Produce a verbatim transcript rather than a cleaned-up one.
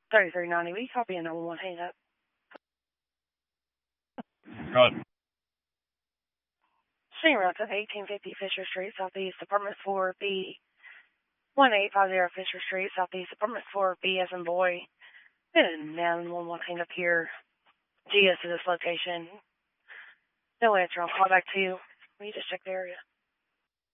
thirty-three ninety. We copy a number one. Hang up. Right. Senior routes of eighteen fifty Fisher Street, Southeast, Apartment four B. one eight five zero Fisher Street, Southeast, Apartment four B as in boy. And nine one one hang up here. G S to this location. No answer. I'll call back to you. Will you just check the area?